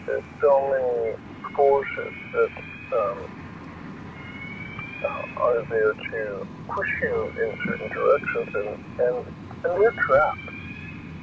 There's so many forces that are there to push you in certain directions, and we're trapped.